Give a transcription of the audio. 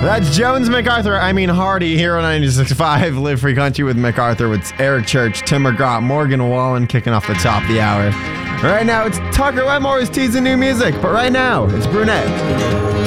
That's Jones MacArthur, Hardy, here on 96.5, Live Free Country with MacArthur, with Eric Church, Tim McGraw, Morgan Wallen kicking off the top of the hour. Right now, it's Tucker Wetmore's teasing new music, but right now, it's Brunette.